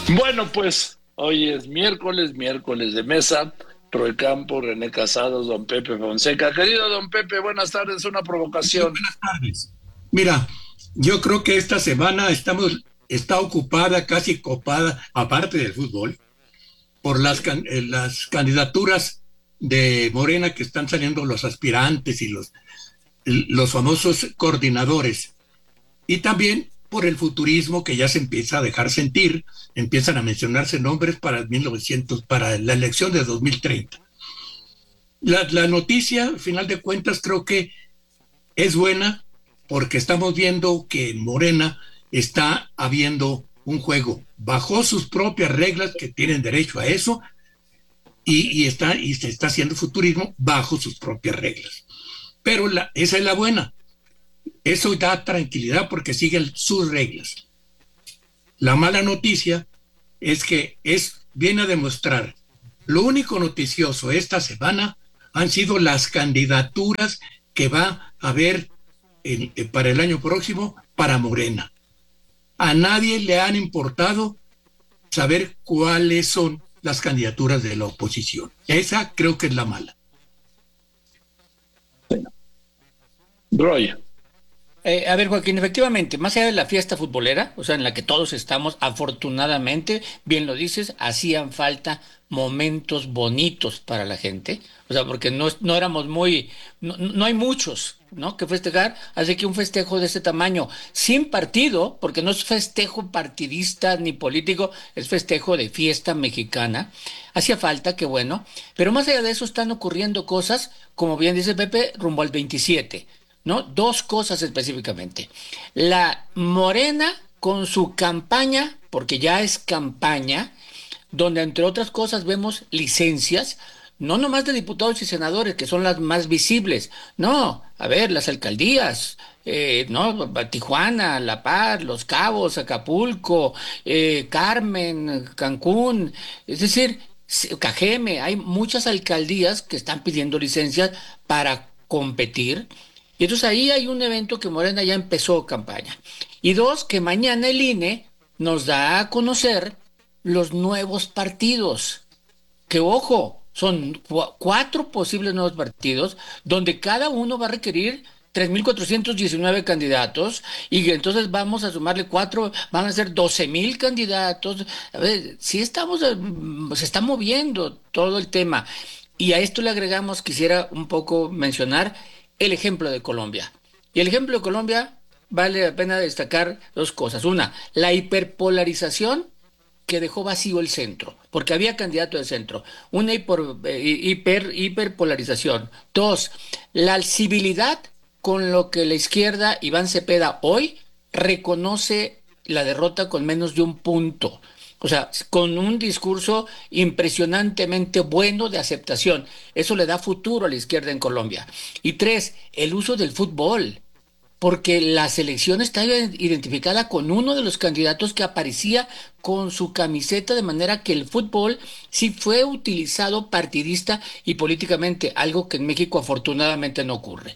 Bueno, pues hoy es miércoles de mesa. Troy Campo, René Casados, don Pepe Fonseca. Querido don Pepe, buenas tardes. Una Muy provocación. buenas tardes. Mira, yo creo que esta semana está ocupada, casi copada, aparte del fútbol, por las candidaturas de Morena que están saliendo los aspirantes y los famosos coordinadores. Y también por el futurismo que ya se empieza a dejar sentir, empiezan a mencionarse nombres para la elección de 2030. La noticia, al final de cuentas, creo que es buena porque estamos viendo que en Morena está habiendo un juego bajo sus propias reglas, que tienen derecho a eso, y se está haciendo futurismo bajo sus propias reglas. Pero esa es la buena. Eso da tranquilidad porque siguen sus reglas. La mala noticia es que viene a demostrar lo único noticioso esta semana han sido las candidaturas que va a haber para el año próximo para Morena. A nadie le han importado saber cuáles son las candidaturas de la oposición. Esa creo que es la mala. Roy, A ver, Joaquín, efectivamente, más allá de la fiesta futbolera, o sea, en la que todos estamos, afortunadamente, bien lo dices, hacían falta momentos bonitos para la gente, o sea, porque no éramos no hay muchos, ¿no? Que festejar, así que un festejo de ese tamaño, sin partido, porque no es festejo partidista ni político, es festejo de fiesta mexicana, hacía falta, que bueno, pero más allá de eso están ocurriendo cosas, como bien dice Pepe, rumbo al 27. ¿No? Dos cosas específicamente. La Morena con su campaña, porque ya es campaña, donde entre otras cosas vemos licencias, no nomás de diputados y senadores, que son las más visibles, no, a ver, las alcaldías, no, Tijuana, La Paz, Los Cabos, Acapulco, Carmen, Cancún, es decir, Cajeme, hay muchas alcaldías que están pidiendo licencias para competir y entonces ahí hay un evento que Morena ya empezó campaña. Y dos, que mañana el INE nos da a conocer los nuevos partidos. Que ojo, son cuatro posibles nuevos partidos donde cada uno va a requerir 3.419 candidatos y que entonces vamos a sumarle cuatro, van a ser 12.000 candidatos. A ver, sí estamos, se está moviendo todo el tema. Y a esto le agregamos, quisiera un poco mencionar el ejemplo de Colombia. Y el ejemplo de Colombia vale la pena destacar dos cosas. Una, la hiperpolarización que dejó vacío el centro, porque había candidato del centro. Una hiperpolarización. Dos, la civilidad con lo que la izquierda, Iván Cepeda, hoy reconoce la derrota con menos de un punto. O sea, con un discurso impresionantemente bueno de aceptación. Eso le da futuro a la izquierda en Colombia. Y tres, el uso del fútbol, porque la selección está identificada con uno de los candidatos que aparecía con su camiseta, de manera que el fútbol sí fue utilizado partidista y políticamente, algo que en México afortunadamente no ocurre.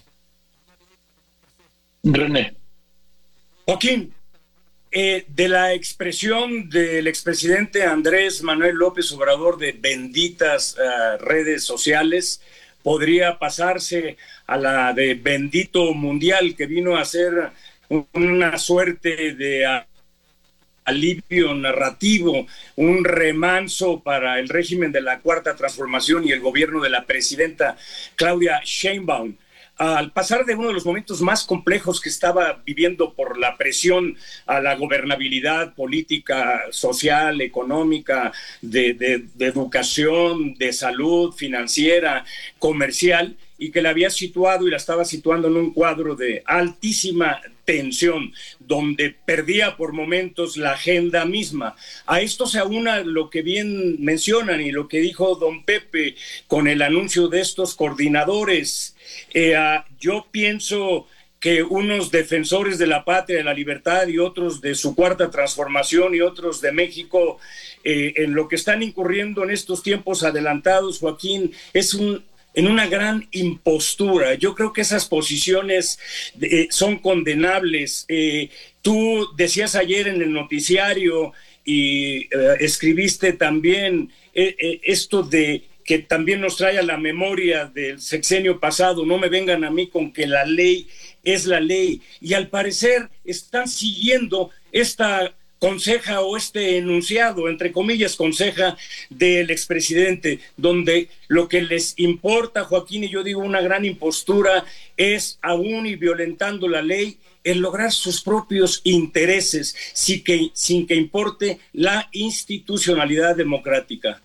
René. Joaquín, de la expresión del expresidente Andrés Manuel López Obrador de benditas redes sociales, podría pasarse a la de bendito mundial, que vino a ser una suerte de alivio narrativo, un remanso para el régimen de la Cuarta Transformación y el gobierno de la presidenta Claudia Sheinbaum. Al pasar de uno de los momentos más complejos que estaba viviendo por la presión a la gobernabilidad política, social, económica, de educación, de salud, financiera, comercial, y que la había situado y la estaba situando en un cuadro de altísima tensión, donde perdía por momentos la agenda misma. A esto se aúna lo que bien mencionan y lo que dijo don Pepe con el anuncio de estos coordinadores. Yo pienso que unos defensores de la patria, de la libertad, y otros de su Cuarta Transformación y otros de México, en lo que están incurriendo en estos tiempos adelantados, Joaquín, es un en una gran impostura. Yo creo que esas posiciones son condenables. Tú decías ayer en el noticiario y escribiste también esto de que también nos trae a la memoria del sexenio pasado, no me vengan a mí con que la ley es la ley, y al parecer están siguiendo esta conseja o este enunciado, entre comillas, conseja del expresidente, donde lo que les importa, Joaquín, y yo digo una gran impostura, es aún y violentando la ley, el lograr sus propios intereses sin que importe la institucionalidad democrática.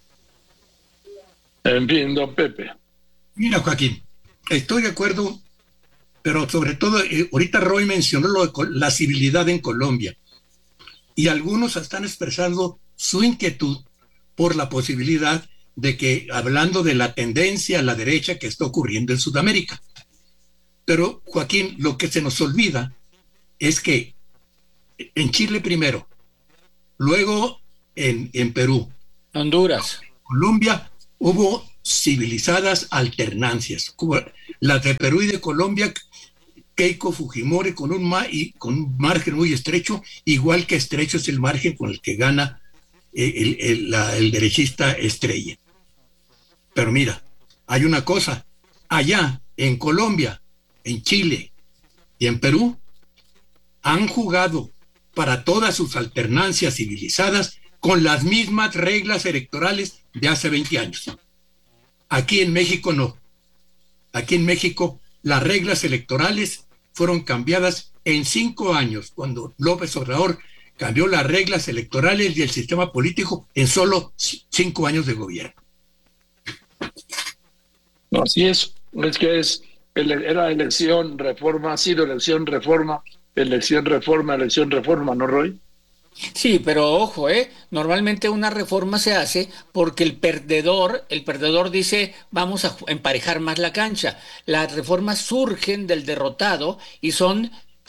En fin, don Pepe. Mira, Joaquín, estoy de acuerdo, pero sobre todo, ahorita Roy mencionó la civilidad en Colombia, y algunos están expresando su inquietud por la posibilidad de que, hablando de la tendencia a la derecha que está ocurriendo en Sudamérica. Pero, Joaquín, lo que se nos olvida es que en Chile primero, luego en Perú, Honduras, Colombia, hubo civilizadas alternancias. Las de Perú y de Colombia, Keiko Fujimori con un margen muy estrecho, igual que estrecho es el margen con el que gana el derechista Estrella. Pero mira, hay una cosa, allá en Colombia, en Chile y en Perú, han jugado para todas sus alternancias civilizadas con las mismas reglas electorales de hace 20 años. Aquí en México no. Aquí en México las reglas electorales fueron cambiadas en 5 años, cuando López Obrador cambió las reglas electorales y el sistema político en solo 5 años de gobierno. No, así es que era elección, reforma, ha sido elección, reforma, ¿no, Roy? sí, pero ojo, normalmente una reforma se hace porque el perdedor dice, vamos a emparejar más la cancha. Las reformas surgen del derrotado y son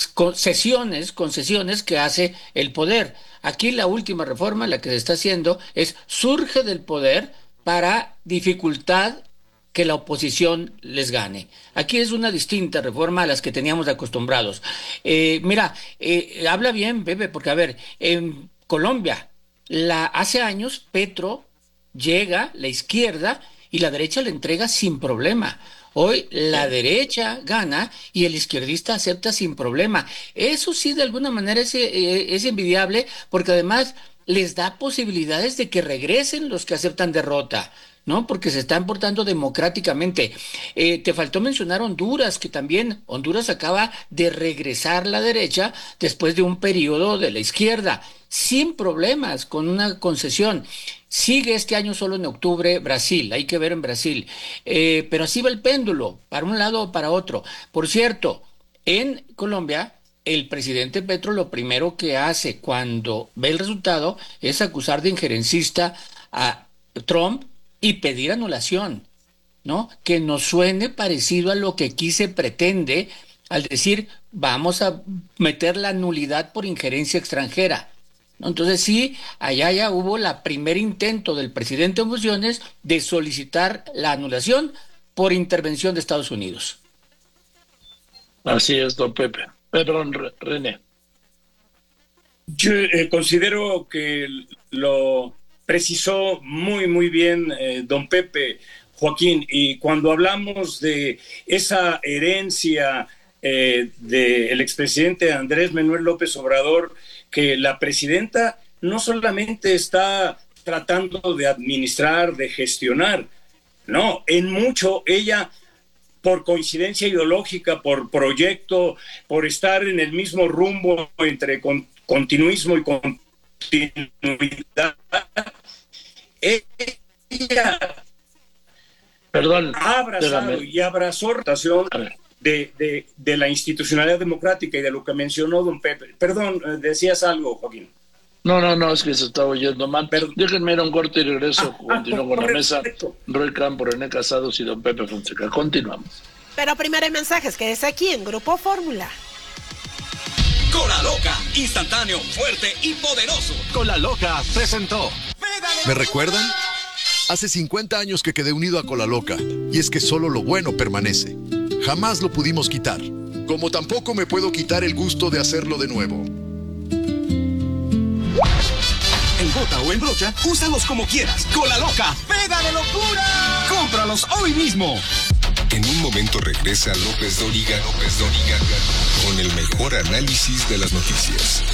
concesiones que hace el poder. Aquí la última reforma, la que se está haciendo, surge del poder para dificultad que la oposición les gane. Aquí es una distinta reforma a las que teníamos acostumbrados. Mira, habla bien, Pepe, porque a ver, en Colombia, hace años Petro llega, la izquierda, y la derecha le entrega sin problema. Hoy la derecha gana y el izquierdista acepta sin problema. Eso sí, de alguna manera es envidiable, porque además les da posibilidades de que regresen los que aceptan derrota, ¿no? Porque se están portando democráticamente. Te faltó mencionar Honduras, que también Honduras acaba de regresar la derecha después de un periodo de la izquierda, sin problemas, con una concesión. Sigue este año solo en octubre Brasil, hay que ver en Brasil. Pero así va el péndulo, para un lado o para otro. Por cierto, en Colombia, el presidente Petro lo primero que hace cuando ve el resultado es acusar de injerencista a Trump y pedir anulación, ¿no? Que nos suene parecido a lo que aquí se pretende al decir vamos a meter la nulidad por injerencia extranjera, ¿no? Entonces sí, allá ya hubo la primer intento del presidente en funciones de solicitar la anulación por intervención de Estados Unidos. Así es, don Pepe. Perdón, René. Yo considero que lo precisó muy bien don Pepe, Joaquín, y cuando hablamos de esa herencia del expresidente Andrés Manuel López Obrador, que la presidenta no solamente está tratando de administrar, de gestionar, no, en mucho ella, por coincidencia ideológica, por proyecto, por estar en el mismo rumbo entre continuismo y continuidad, ella ha abrazado y abrazó la rotación de la institucionalidad democrática y de lo que mencionó don Pepe. Perdón, decías algo, Joaquín. No, es que se estaba oyendo mal. Déjenme ir a un corte y regreso. Continúo con la mesa. Roy Campo, René Casados y don Pepe Fonseca. Continuamos. Pero primero hay mensajes, que es aquí en Grupo Fórmula. Cola Loca, instantáneo, fuerte y poderoso. Cola Loca presentó. ¿Me recuerdan? Hace 50 años que quedé unido a Cola Loca, y es que solo lo bueno permanece. Jamás lo pudimos quitar, como tampoco me puedo quitar el gusto de hacerlo de nuevo. En gota o en brocha, úsalos como quieras. ¡Cola Loca! ¡Pega de locura! ¡Cómpralos hoy mismo! En un momento regresa López Dóriga con el mejor análisis de las noticias.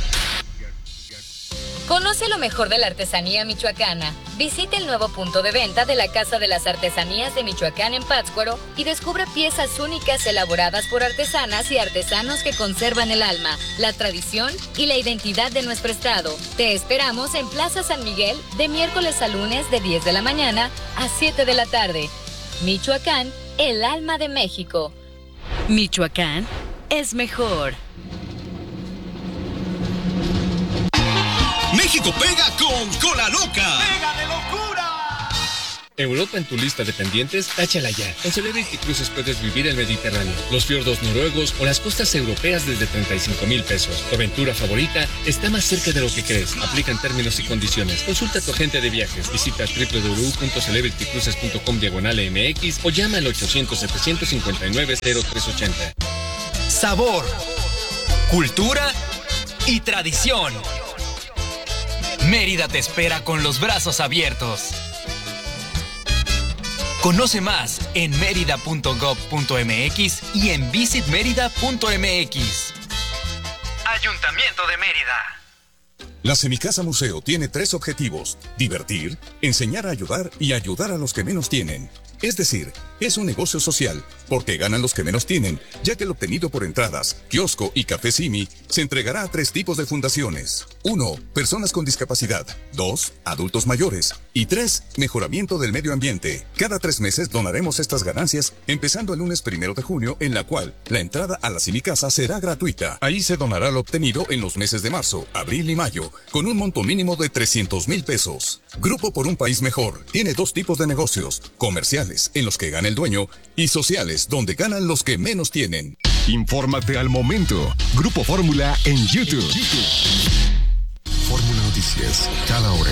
Conoce lo mejor de la artesanía michoacana. Visite el nuevo punto de venta de la Casa de las Artesanías de Michoacán en Pátzcuaro y descubre piezas únicas elaboradas por artesanas y artesanos que conservan el alma, la tradición y la identidad de nuestro estado. Te esperamos en Plaza San Miguel de miércoles a lunes de 10 de la mañana a 7 de la tarde. Michoacán, el alma de México. Michoacán es mejor. México pega con Cola Loca. ¡Pega de locura! Europa en tu lista de pendientes, táchala ya. En Celebrity Cruises puedes vivir el Mediterráneo, los fiordos noruegos o las costas europeas desde 35,000 pesos. Tu aventura favorita está más cerca de lo que crees. Aplican términos y condiciones. Consulta a tu agente de viajes. Visita www.celebritycruises.com/MX o llama al 800-759-0380. Sabor, cultura y tradición. Mérida te espera con los brazos abiertos. Conoce más en merida.gov.mx y en visitmerida.mx. Ayuntamiento de Mérida. La Semicasa Museo tiene 3 objetivos: divertir, enseñar a ayudar y ayudar a los que menos tienen. Es decir, es un negocio social, porque ganan los que menos tienen, ya que el obtenido por entradas, kiosco y café Simi se entregará a 3 tipos de fundaciones. 1. Personas con discapacidad. 2. Adultos mayores. Y 3. Mejoramiento del medio ambiente. Cada 3 meses donaremos estas ganancias, empezando el lunes 1 de junio, en la cual la entrada a la Semicasa será gratuita. Ahí se donará lo obtenido en los meses de marzo, abril y mayo, con un monto mínimo de 300,000 pesos. Grupo por un país mejor tiene 2 tipos de negocios: comerciales, en los que gana el dueño, y sociales, donde ganan los que menos tienen. Infórmate al momento. Grupo Fórmula en YouTube. Fórmula Noticias, cada hora.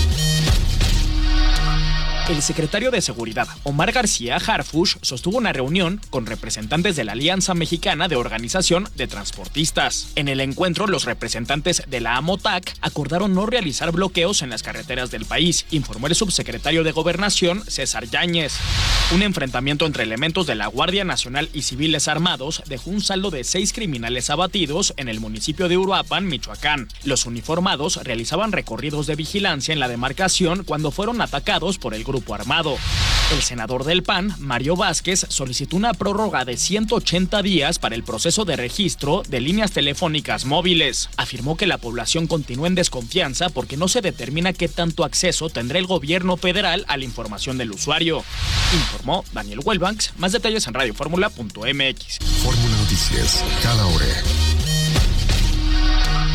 El secretario de Seguridad, Omar García Harfuch, sostuvo una reunión con representantes de la Alianza Mexicana de Organización de Transportistas. En el encuentro, los representantes de la AMOTAC acordaron no realizar bloqueos en las carreteras del país, informó el subsecretario de Gobernación, César Yáñez. Un enfrentamiento entre elementos de la Guardia Nacional y civiles armados dejó un saldo de 6 criminales abatidos en el municipio de Uruapan, Michoacán. Los uniformados realizaban recorridos de vigilancia en la demarcación cuando fueron atacados por el grupo armado. El senador del PAN, Mario Vázquez, solicitó una prórroga de 180 días para el proceso de registro de líneas telefónicas móviles. Afirmó que la población continúa en desconfianza porque no se determina qué tanto acceso tendrá el gobierno federal a la información del usuario. Informó Daniel Huelbanks. Más detalles en radioformula.mx. Fórmula Noticias, cada hora.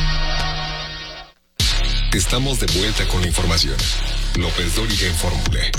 Estamos de vuelta con la información. López Dóriga en Fórmula.